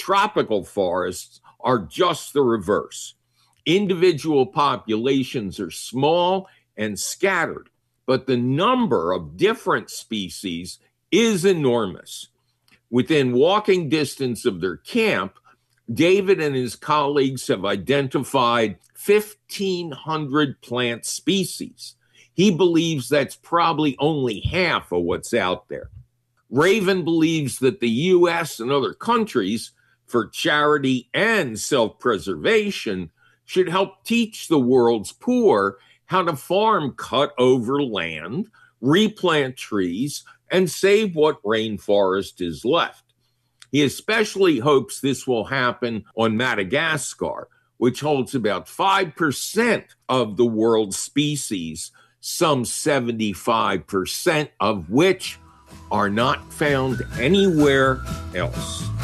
tropical forests are just the reverse. Individual populations are small and scattered, but the number of different species is enormous. Within walking distance of their camp, David and his colleagues have identified 1,500 plant species. He believes that's probably only half of what's out there. Raven believes that the U.S. and other countries, for charity and self-preservation, should help teach the world's poor how to farm cut-over land, replant trees, and save what rainforest is left. He especially hopes this will happen on Madagascar, which holds about 5% of the world's species, some 75% of which are not found anywhere else.